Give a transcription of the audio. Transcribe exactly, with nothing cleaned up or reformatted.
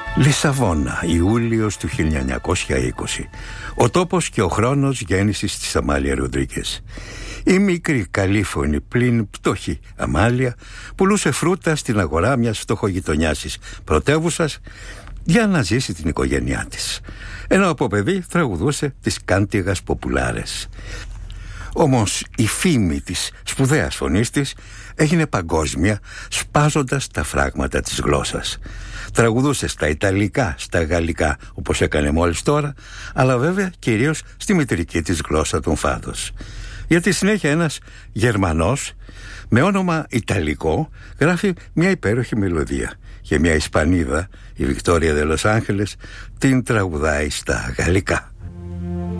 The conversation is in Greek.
Λισαβόνα, Ιούλιος του χίλια εννιακόσια είκοσι. Ο τόπος και ο χρόνος γέννησης της Αμάλια Ροντρίγκες. Η μικρή καλήφωνη πλην πτωχή Αμάλια πουλούσε φρούτα στην αγορά μιας φτωχογειτονιάς της πρωτεύουσας για να ζήσει την οικογένειά της, ενώ από παιδί τραγουδούσε τις κάντιγας ποπουλάρες. Όμως η φήμη της σπουδαίας φωνής της έγινε παγκόσμια, σπάζοντας τα φράγματα της γλώσσας. Τραγουδούσε στα Ιταλικά, στα Γαλλικά, όπως έκανε μόλις τώρα, αλλά βέβαια κυρίως στη μητρική της γλώσσα των Φάδος. Γιατί συνέχεια ένας Γερμανός με όνομα Ιταλικό γράφει μια υπέροχη μελωδία και μια Ισπανίδα, η Βικτόρια δε Λος Άντζελες, την τραγουδάει στα Γαλλικά.